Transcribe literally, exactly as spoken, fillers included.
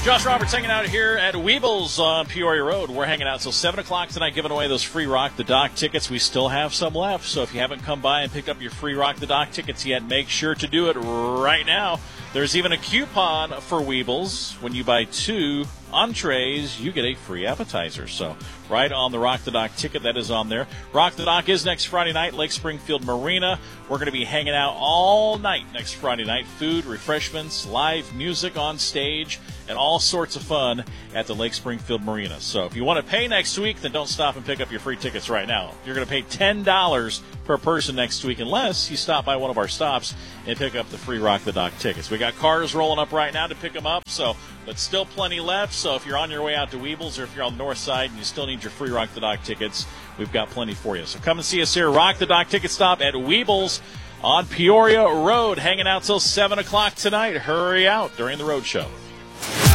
Josh Roberts hanging out here at Weebles on Peoria Road. We're hanging out till seven o'clock tonight, giving away those free Rock the Dock tickets. We still have some left, so if you haven't come by and picked up your free Rock the Dock tickets yet, make sure to do it right now. There's even a coupon for Weebles. When you buy two entrees, you get a free appetizer. So right on the Rock the Dock ticket, that is on there. Rock the Dock is next Friday night, Lake Springfield Marina. We're going to be hanging out all night next Friday night. Food, refreshments, live music on stage, and all sorts of fun at the Lake Springfield Marina. So if you want to pay next week, then don't stop and pick up your free tickets right now. You're going to pay ten dollars per person next week unless you stop by one of our stops and pick up the free Rock the Dock tickets. We got cars rolling up right now to pick them up, so but still plenty left. So if you're on your way out to Weebles or if you're on the north side and you still need your free Rock the Dock tickets, we've got plenty for you. So come and see us here, Rock the Dock ticket stop at Weebles on Peoria Road, hanging out till seven o'clock tonight. Hurry out during the road show.